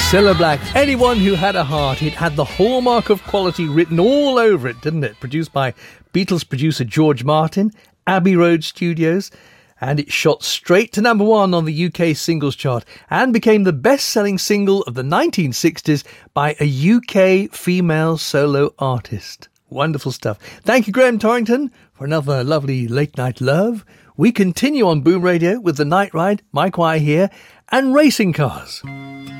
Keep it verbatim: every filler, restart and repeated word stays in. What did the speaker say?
Cilla Black, anyone who had a heart. It had the hallmark of quality written all over it, didn't it? Produced by Beatles producer George Martin, Abbey Road Studios, and it shot straight to number one on the U K singles chart and became the best-selling single of the nineteen sixties by a U K female solo artist. Wonderful stuff. Thank you, Graham Torrington, for another lovely late-night love. We continue on Boom Radio with The Night Ride, Mike Wye here, and racing cars.